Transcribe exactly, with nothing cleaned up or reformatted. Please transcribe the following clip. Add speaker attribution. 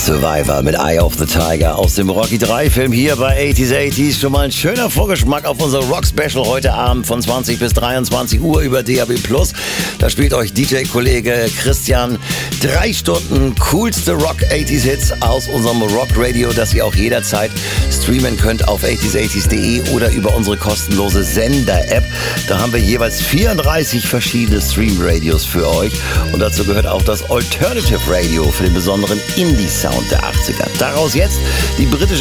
Speaker 1: Survivor mit Eye of the Tiger aus dem Rocky drei Film hier bei achtziger achtziger. Schon mal ein schöner Vorgeschmack auf unser Rock-Special heute Abend von zwanzig bis dreiundzwanzig Uhr über D A B Plus. Da spielt euch D J-Kollege Christian drei Stunden coolste Rock-achtziger-Hits aus unserem Rock-Radio, das ihr auch jederzeit streamen könnt auf achtziger achtzig punkt de oder über unsere kostenlose Sender-App. Da haben wir jeweils vierunddreißig verschiedene Stream-Radios für euch und dazu gehört auch das Alternative Radio für den besonderen Indie-Sound der achtziger. Daraus jetzt die britische